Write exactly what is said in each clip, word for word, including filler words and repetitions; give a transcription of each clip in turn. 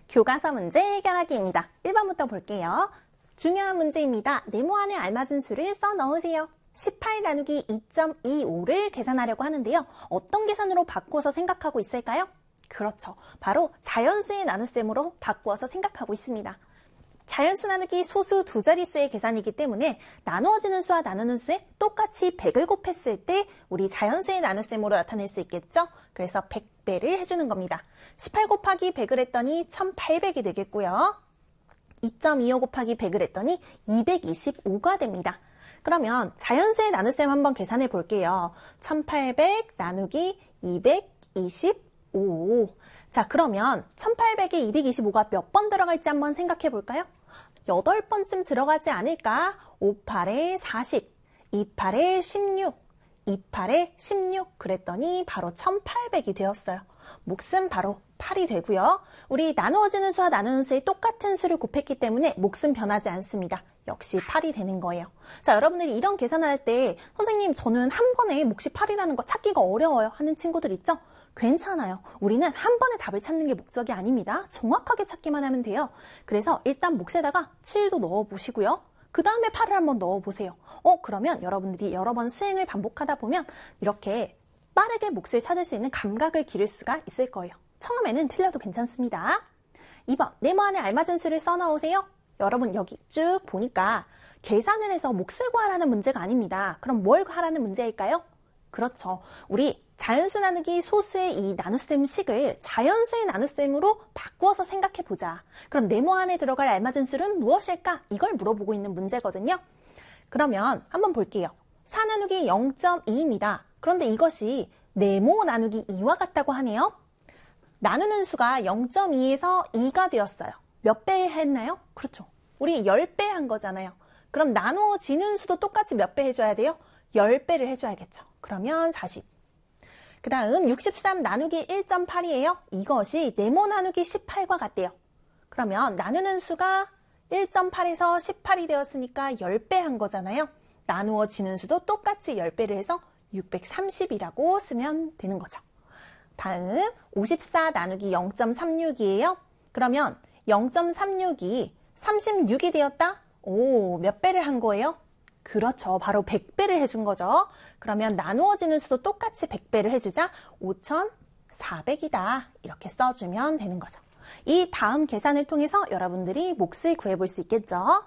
교과서 문제 해결하기입니다. 일 번부터 볼게요. 중요한 문제입니다. 네모안에 알맞은 수를 써 넣으세요. 십팔 나누기 이 점 이오를 계산하려고 하는데요. 어떤 계산으로 바꿔서 생각하고 있을까요? 그렇죠. 바로 자연수의 나눗셈으로 바꾸어서 생각하고 있습니다. 자연수 나누기 소수 두 자릿수의 계산이기 때문에 나누어지는 수와 나누는 수에 똑같이 백을 곱했을 때 우리 자연수의 나눗셈으로 나타낼 수 있겠죠? 그래서 백 배를 해주는 겁니다. 십팔 곱하기 백을 했더니 천팔백이 되겠고요. 이 점 이오 곱하기 백을 했더니 이백이십오가 됩니다. 그러면 자연수의 나눗셈 한번 계산해 볼게요. 천팔백 나누기 이백이십오. 자, 그러면 천팔백에 이백이십오가 몇 번 들어갈지 한번 생각해 볼까요? 여덟 번쯤 들어가지 않을까? 오, 팔에 사십, 이, 팔에 십육, 이, 팔에 십육 그랬더니 바로 천팔백이 되었어요. 몫은 바로 팔이 되고요. 우리 나누어지는 수와 나누는 수의 똑같은 수를 곱했기 때문에 몫은 변하지 않습니다. 역시 팔이 되는 거예요. 자, 여러분들이 이런 계산을 할 때 선생님 저는 한 번에 몫이 팔이라는 거 찾기가 어려워요 하는 친구들 있죠? 괜찮아요. 우리는 한 번에 답을 찾는 게 목적이 아닙니다. 정확하게 찾기만 하면 돼요. 그래서 일단 몫에다가 칠도 넣어보시고요. 그 다음에 팔을 한번 넣어보세요. 어, 그러면 여러분들이 여러 번 수행을 반복하다 보면 이렇게 빠르게 몫을 찾을 수 있는 감각을 기를 수가 있을 거예요. 처음에는 틀려도 괜찮습니다. 이 번, 네모안에 알맞은 수를 써넣으세요. 여러분 여기 쭉 보니까 계산을 해서 몫을 구하라는 문제가 아닙니다. 그럼 뭘 하라는 문제일까요? 그렇죠. 우리 자연수 나누기 소수의 이 나눗셈 식을 자연수의 나눗셈으로 바꾸어서 생각해보자. 그럼 네모 안에 들어갈 알맞은 수는 무엇일까? 이걸 물어보고 있는 문제거든요. 그러면 한번 볼게요. 사 나누기 영 점 이입니다. 그런데 이것이 네모 나누기 이와 같다고 하네요. 나누는 수가 영 점 이에서 이가 되었어요. 몇 배 했나요? 그렇죠. 우리 십 배 한 거잖아요. 그럼 나누어지는 수도 똑같이 몇 배 해줘야 돼요? 십 배를 해줘야겠죠. 그러면 사십. 그 다음 육십삼 나누기 일 점 팔이에요. 이것이 네모 나누기 십팔과 같대요. 그러면 나누는 수가 일 점 팔에서 십팔이 되었으니까 십 배 한 거잖아요. 나누어지는 수도 똑같이 십 배를 해서 육백삼십이라고 쓰면 되는 거죠. 다음 오십사 나누기 영 점 삼육이에요. 그러면 영 점 삼육이 삼십육이 되었다? 오, 몇 배를 한 거예요? 그렇죠. 바로 백 배를 해준 거죠. 그러면 나누어지는 수도 똑같이 백 배를 해주자 오천사백이다. 이렇게 써주면 되는 거죠. 이 다음 계산을 통해서 여러분들이 몫을 구해볼 수 있겠죠.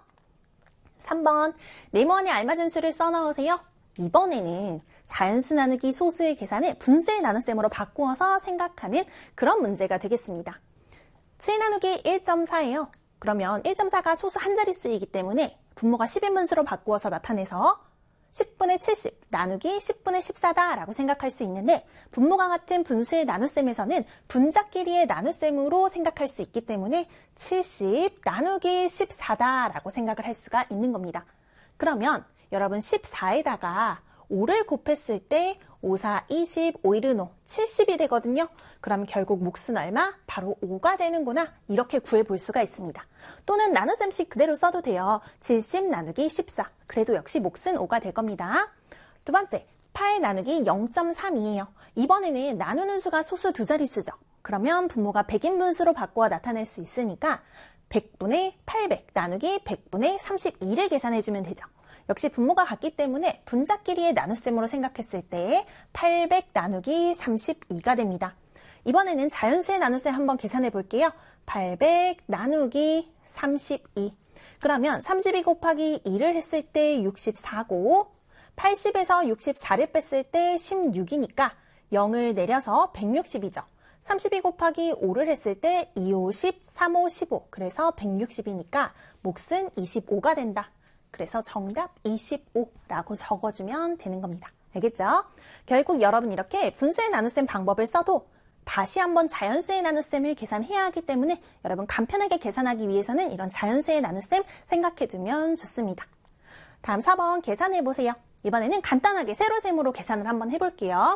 삼 번, 네모안에 알맞은 수를 써넣으세요. 이번에는 자연수 나누기 소수의 계산을 분수의 나눗셈으로 바꾸어서 생각하는 그런 문제가 되겠습니다. 칠 나누기 일 점 사예요. 그러면 일 점 사가 소수 한 자릿수이기 때문에 분모가 십인분수로 바꾸어서 나타내서 십분의 칠십 나누기 십분의 십사다 라고 생각할 수 있는데 분모가 같은 분수의 나눗셈에서는 분자끼리의 나눗셈으로 생각할 수 있기 때문에 칠십 나누기 십사다 라고 생각을 할 수가 있는 겁니다. 그러면 여러분 십사에다가 오를 곱했을 때 오, 사, 이십, 오, 일은 오, 칠십이 되거든요. 그럼 결국 몫은 얼마? 바로 오가 되는구나. 이렇게 구해볼 수가 있습니다. 또는 나눗셈식 그대로 써도 돼요. 칠십 나누기 십사. 그래도 역시 몫은 오가 될 겁니다. 두 번째, 팔 나누기 영 점 삼이에요. 이번에는 나누는 수가 소수 두 자릿수죠. 그러면 분모가 백인분수로 바꾸어 나타낼 수 있으니까 백분의 팔백 나누기 백분의 삼십이를 계산해주면 되죠. 역시 분모가 같기 때문에 분자끼리의 나눗셈으로 생각했을 때 팔백 나누기 삼십이가 됩니다. 이번에는 자연수의 나눗셈 한번 계산해 볼게요. 팔백 나누기 삼십이. 그러면 삼십이 곱하기 이를 했을 때 육십사고 팔십에서 육십사를 뺐을 때 십육이니까 영을 내려서 백육십이죠. 삼십이 곱하기 오를 했을 때 이, 오, 십, 삼, 오, 십오. 그래서 백육십이니까 몫은 이십오가 된다. 그래서 정답 이십오라고 적어주면 되는 겁니다. 알겠죠? 결국 여러분 이렇게 분수의 나눗셈 방법을 써도 다시 한번 자연수의 나눗셈을 계산해야 하기 때문에 여러분 간편하게 계산하기 위해서는 이런 자연수의 나눗셈 생각해두면 좋습니다. 다음 사 번 계산해보세요. 이번에는 간단하게 세로셈으로 계산을 한번 해볼게요.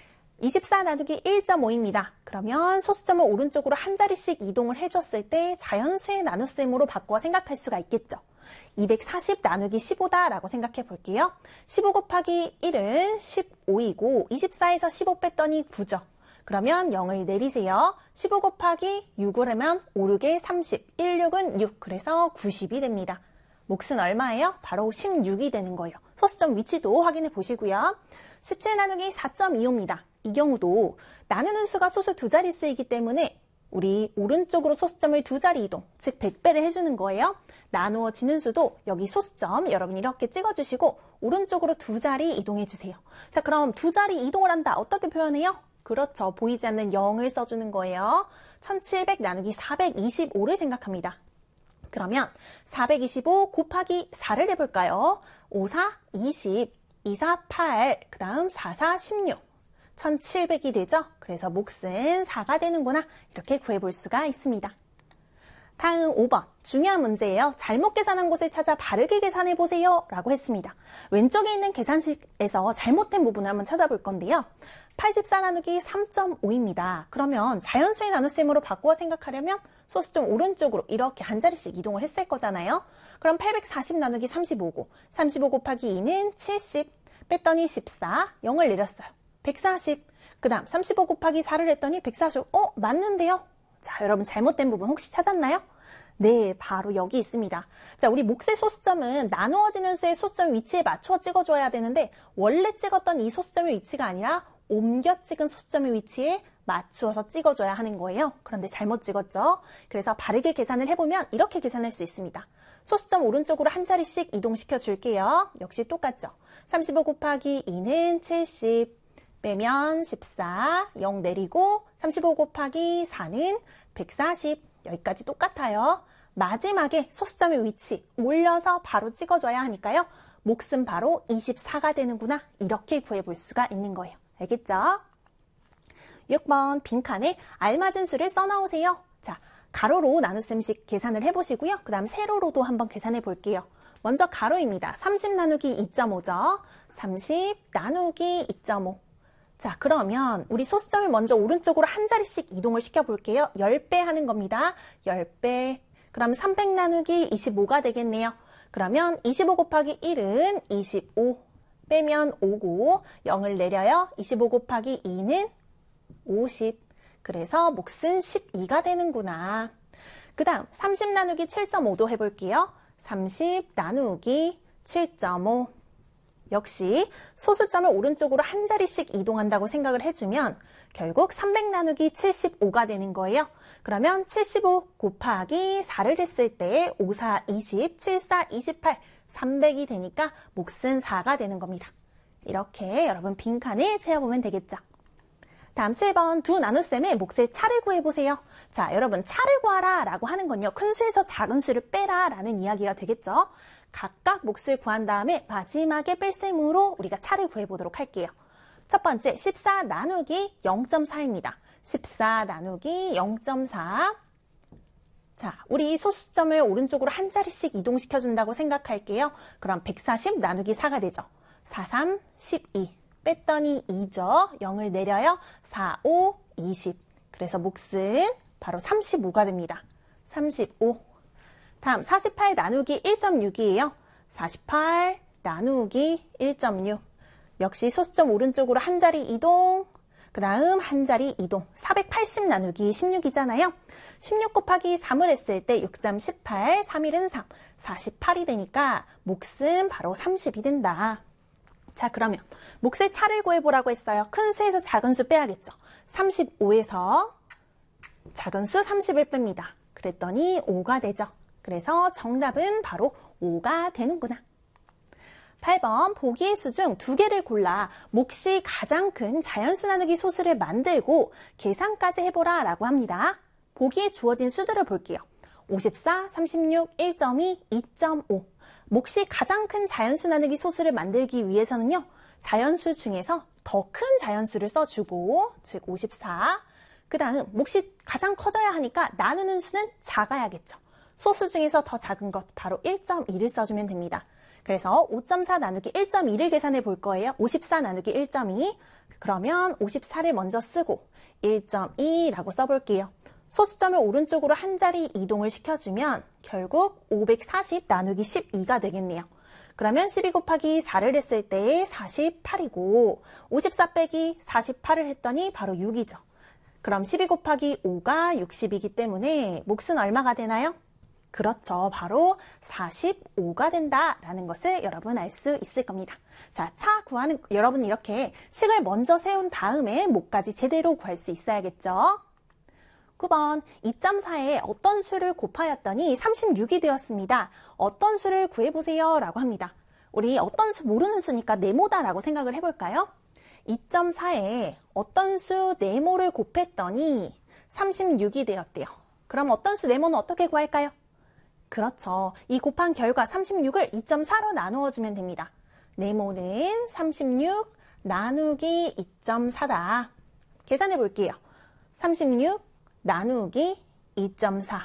이십사 나누기 일 점 오입니다. 그러면 소수점을 오른쪽으로 한 자리씩 이동을 해줬을 때 자연수의 나눗셈으로 바꿔 생각할 수가 있겠죠. 이백사십 나누기 십오다 라고 생각해 볼게요. 십오 곱하기 일은 십오이고 이십사에서 십오 뺐더니 구죠. 그러면 영을 내리세요. 십오 곱하기 육을 하면 오, 육에 삼십, 일, 육은 육, 그래서 구십이 됩니다. 몫은 얼마예요? 바로 십육이 되는 거예요. 소수점 위치도 확인해 보시고요. 십칠 나누기 사 점 이오입니다. 이 경우도 나누는 수가 소수 두 자릿수이기 때문에 우리 오른쪽으로 소수점을 두 자리 이동, 즉 백 배를 해주는 거예요. 나누어지는 수도 여기 소수점 여러분 이렇게 찍어주시고 오른쪽으로 두 자리 이동해주세요. 자, 그럼 두 자리 이동을 한다. 어떻게 표현해요? 그렇죠. 보이지 않는 영을 써주는 거예요. 천칠백 나누기 사백이십오를 생각합니다. 그러면 사백이십오 곱하기 사를 해볼까요? 오, 사, 이십, 이, 사, 팔, 그 다음 사, 사, 십육. 천칠백이 되죠? 그래서 몫은 사가 되는구나. 이렇게 구해볼 수가 있습니다. 다음 오 번. 중요한 문제예요. 잘못 계산한 곳을 찾아 바르게 계산해보세요. 라고 했습니다. 왼쪽에 있는 계산식에서 잘못된 부분을 한번 찾아볼 건데요. 팔십사 나누기 삼 점 오입니다. 그러면 자연수의 나눗셈으로 바꾸어 생각하려면 소수점 오른쪽으로 이렇게 한 자리씩 이동을 했을 거잖아요. 그럼 팔백사십 나누기 삼십오고 삼십오 곱하기 이는 칠십, 뺐더니 십사, 영을 내렸어요. 백사십, 그 다음 삼십오 곱하기 사를 했더니 백사십, 어? 맞는데요? 자, 여러분 잘못된 부분 혹시 찾았나요? 네, 바로 여기 있습니다. 자, 우리 몫의 소수점은 나누어지는 수의 소수점 위치에 맞추어 찍어줘야 되는데 원래 찍었던 이 소수점의 위치가 아니라 옮겨 찍은 소수점의 위치에 맞추어서 찍어줘야 하는 거예요. 그런데 잘못 찍었죠? 그래서 바르게 계산을 해보면 이렇게 계산할 수 있습니다. 소수점 오른쪽으로 한 자리씩 이동시켜 줄게요. 역시 똑같죠? 삼십오 곱하기 이는 칠십, 빼면 십사, 영 내리고 삼십오 곱하기 사는 백사십, 여기까지 똑같아요. 마지막에 소수점의 위치 올려서 바로 찍어줘야 하니까요. 몫은 바로 이십사가 되는구나. 이렇게 구해볼 수가 있는 거예요. 알겠죠? 육 번 빈칸에 알맞은 수를 써넣으세요. 자, 가로로 나눗셈식 계산을 해보시고요. 그 다음 세로로도 한번 계산해 볼게요. 먼저 가로입니다. 삼십 나누기 이 점 오죠. 삼십 나누기 이 점 오. 자, 그러면 우리 소수점을 먼저 오른쪽으로 한 자리씩 이동을 시켜볼게요. 십 배 하는 겁니다. 십 배. 그럼 삼백 나누기 이십오가 되겠네요. 그러면 이십오 곱하기 일은 이십오. 빼면 오고 영을 내려요. 이십오 곱하기 이는 오십. 그래서 몫은 십이가 되는구나. 그 다음 삼십 나누기 칠 점 오도 해볼게요. 삼십 나누기 칠 점 오. 역시 소수점을 오른쪽으로 한 자리씩 이동한다고 생각을 해주면 결국 삼백 나누기 칠십오가 되는 거예요. 그러면 칠십오 곱하기 사를 했을 때 오, 사, 이십, 칠, 사, 이십팔, 삼백이 되니까 몫은 사가 되는 겁니다. 이렇게 여러분 빈칸을 채워보면 되겠죠. 다음 칠 번 두 나눗셈의 몫의 차를 구해보세요. 자, 여러분 차를 구하라 라고 하는 건요. 큰 수에서 작은 수를 빼라 라는 이야기가 되겠죠. 각각 몫을 구한 다음에 마지막에 뺄셈으로 우리가 차를 구해보도록 할게요. 첫 번째 십사 나누기 영 점 사입니다. 십사 나누기 영 점 사. 자, 우리 소수점을 오른쪽으로 한 자리씩 이동시켜준다고 생각할게요. 그럼 백사십 나누기 사가 되죠. 사, 삼, 십이. 뺐더니 이죠. 영을 내려요. 사, 오, 이십. 그래서 몫은 바로 삼십오가 됩니다. 삼십오. 다음 사십팔 나누기 일 점 육이에요. 사십팔 나누기 일 점 육. 역시 소수점 오른쪽으로 한 자리 이동. 그 다음 한 자리 이동. 사백팔십 나누기 십육이잖아요. 십육 곱하기 삼을 했을 때 육, 삼, 십팔, 삼, 일은 삼, 사십팔이 되니까 몫은 바로 삼십이 된다. 자, 그러면 몫의 차를 구해보라고 했어요. 큰 수에서 작은 수 빼야겠죠. 삼십오에서 작은 수 삼십을 뺍니다. 그랬더니 오가 되죠. 그래서 정답은 바로 오가 되는구나. 팔 번 보기의 수 중 두 개를 골라 몫이 가장 큰 자연수 나누기 소수를 만들고 계산까지 해보라 라고 합니다. 보기에 주어진 수들을 볼게요. 오십사, 삼십육, 일 점 이, 이 점 오. 몫이 가장 큰 자연수 나누기 소수를 만들기 위해서는요. 자연수 중에서 더 큰 자연수를 써주고, 즉 오십사. 그 다음 몫이 가장 커져야 하니까 나누는 수는 작아야겠죠. 소수 중에서 더 작은 것 바로 일 점 이를 써주면 됩니다. 그래서 오 점 사 나누기 일 점 이를 계산해 볼 거예요. 오십사 나누기 일 점 이. 그러면 오십사를 먼저 쓰고 일 점 이라고 써볼게요. 소수점을 오른쪽으로 한 자리 이동을 시켜주면 결국 오백사십 나누기 십이가 되겠네요. 그러면 십이 곱하기 사를 했을 때 사십팔이고 오십사 빼기 사십팔을 했더니 바로 육이죠. 그럼 십이 곱하기 오가 육십이기 때문에 몫은 얼마가 되나요? 그렇죠. 바로 사십오가 된다라는 것을 여러분 알 수 있을 겁니다. 자, 차 구하는, 여러분 이렇게 식을 먼저 세운 다음에 몫까지 제대로 구할 수 있어야겠죠. 구 번, 이 점 사에 어떤 수를 곱하였더니 삼십육이 되었습니다. 어떤 수를 구해보세요 라고 합니다. 우리 어떤 수 모르는 수니까 네모다라고 생각을 해볼까요? 이 점 사에 어떤 수 네모를 곱했더니 삼십육이 되었대요. 그럼 어떤 수 네모는 어떻게 구할까요? 그렇죠. 이 곱한 결과 삼십육을 이 점 사로 나누어 주면 됩니다. 네모는 삼십육 나누기 이 점 사다. 계산해 볼게요. 삼십육 나누기 이 점 사.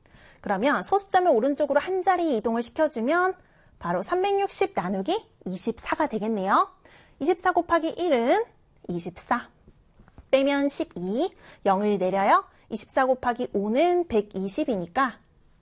그러면 소수점을 오른쪽으로 한 자리 이동을 시켜주면 바로 삼백육십 나누기 이십사가 되겠네요. 이십사 곱하기 일은 이십사. 빼면 십이. 영을 내려요. 이십사 곱하기 오는 백이십이니까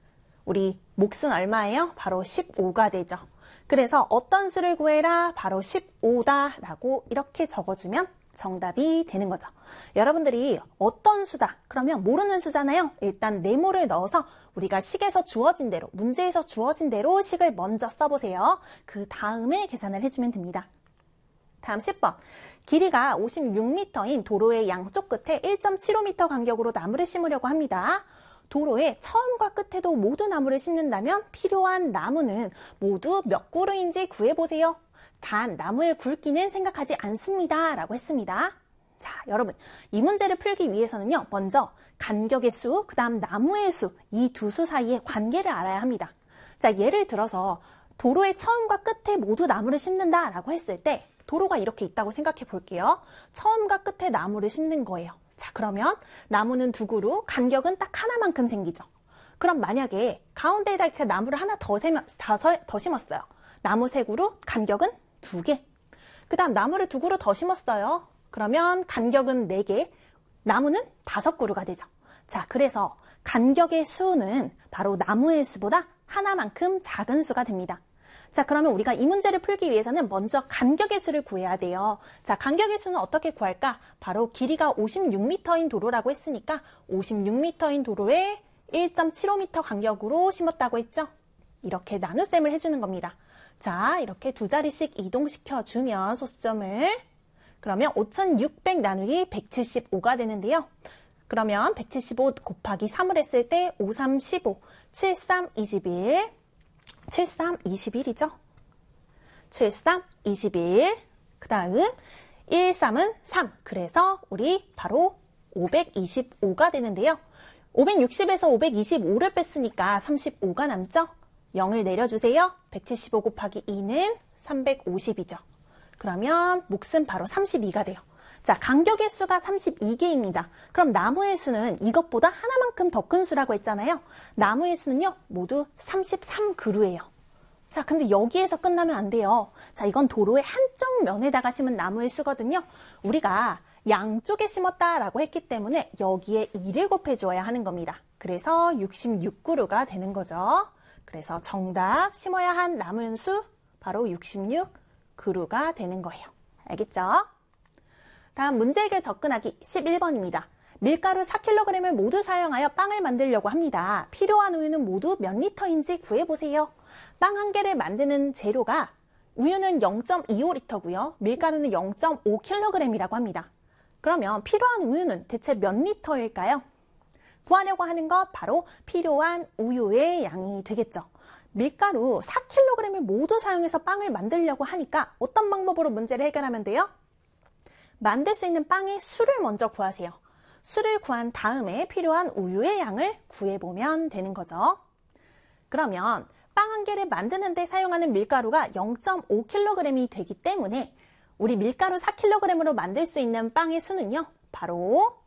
우리 몫은 얼마예요? 바로 십오가 되죠. 그래서 어떤 수를 구해라? 바로 십오다 라고 이렇게 적어주면 정답이 되는 거죠. 여러분들이 어떤 수다? 그러면 모르는 수잖아요. 일단 네모를 넣어서 우리가 식에서 주어진 대로, 문제에서 주어진 대로 식을 먼저 써보세요. 그 다음에 계산을 해주면 됩니다. 다음 십 번. 길이가 오십육 미터인 도로의 양쪽 끝에 일 점 칠오 미터 간격으로 나무를 심으려고 합니다. 도로의 처음과 끝에도 모두 나무를 심는다면 필요한 나무는 모두 몇 그루인지 구해보세요. 단 나무의 굵기는 생각하지 않습니다 라고 했습니다. 자, 여러분 이 문제를 풀기 위해서는요, 먼저 간격의 수, 그 다음 나무의 수, 이 두 수 사이의 관계를 알아야 합니다. 자, 예를 들어서 도로의 처음과 끝에 모두 나무를 심는다 라고 했을 때 도로가 이렇게 있다고 생각해 볼게요. 처음과 끝에 나무를 심는 거예요. 자, 그러면 나무는 두 그루, 간격은 딱 하나만큼 생기죠. 그럼 만약에 가운데에다 이렇게 나무를 하나 더, 세면, 더, 더 심었어요. 나무 세 그루, 간격은 두 개. 그 다음 나무를 두 그루 더 심었어요. 그러면 간격은 네 개, 나무는 다섯 그루가 되죠. 자, 그래서 간격의 수는 바로 나무의 수보다 하나만큼 작은 수가 됩니다. 자, 그러면 우리가 이 문제를 풀기 위해서는 먼저 간격의 수를 구해야 돼요. 자, 간격의 수는 어떻게 구할까? 바로 길이가 오십육 미터인 도로라고 했으니까 오십육 미터인 도로에 일 점 칠오 미터 간격으로 심었다고 했죠? 이렇게 나눗셈을 해주는 겁니다. 자, 이렇게 두 자리씩 이동시켜주면 소수점을 그러면 오천육백 나누기 백칠십오가 되는데요. 그러면 백칠십오 곱하기 삼을 했을 때 오, 삼, 십오, 칠, 삼, 이십일 칠, 삼, 이십일이죠. 칠, 삼, 이십일. 그 다음 일, 삼은 삼. 그래서 우리 바로 오백이십오가 되는데요. 오백육십에서 오백이십오를 뺐으니까 삼십오가 남죠. 영을 내려주세요. 백칠십오 곱하기 이는 삼백오십이죠. 그러면 몫은 바로 삼십이가 돼요. 자, 간격의 수가 삼십이 개입니다. 그럼 나무의 수는 이것보다 하나만큼 더 큰 수라고 했잖아요. 나무의 수는요, 모두 삼십삼 그루예요. 자, 근데 여기에서 끝나면 안 돼요. 자, 이건 도로의 한쪽 면에다가 심은 나무의 수거든요. 우리가 양쪽에 심었다라고 했기 때문에 여기에 이를 곱해주어야 하는 겁니다. 그래서 육십육 그루가 되는 거죠. 그래서 정답 심어야 한 나무의 수 바로 육십육 그루가 되는 거예요. 알겠죠? 다음 문제 해결 접근하기 십일 번입니다. 밀가루 사 킬로그램을 모두 사용하여 빵을 만들려고 합니다. 필요한 우유는 모두 몇 리터인지 구해보세요. 빵 한 개를 만드는 재료가 우유는 영 점 이오 리터고요. 밀가루는 영 점 오 킬로그램이라고 합니다. 그러면 필요한 우유는 대체 몇 리터일까요? 구하려고 하는 것 바로 필요한 우유의 양이 되겠죠. 밀가루 사 킬로그램을 모두 사용해서 빵을 만들려고 하니까 어떤 방법으로 문제를 해결하면 돼요? 만들 수 있는 빵의 수를 먼저 구하세요. 수를 구한 다음에 필요한 우유의 양을 구해보면 되는 거죠. 그러면 빵 한 개를 만드는 데 사용하는 밀가루가 영 점 오 킬로그램이 되기 때문에 우리 밀가루 사 킬로그램으로 만들 수 있는 빵의 수는요, 바로